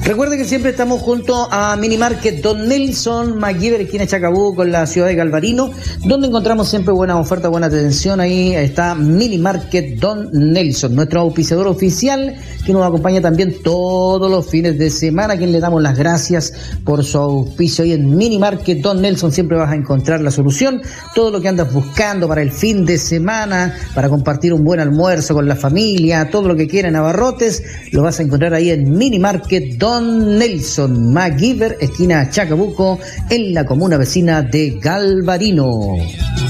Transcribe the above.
Recuerde que siempre estamos junto a Mini Market Don Nelson, MacGyver, esquina Chacabuco, en la ciudad de Galvarino, donde encontramos siempre buena oferta, buena atención. Ahí está Mini Market Don Nelson, nuestro auspiciador oficial, que nos acompaña también todos los fines de semana, a quien le damos las gracias por su auspicio. Y en Mini Market Don Nelson siempre vas a encontrar la solución, todo lo que andas buscando para el fin de semana, para compartir un buen almuerzo con la familia, todo lo que quieran abarrotes, lo vas a encontrar ahí en Mini Market Don Nelson, MacGyver, esquina Chacabuco, en la comuna vecina de Galvarino.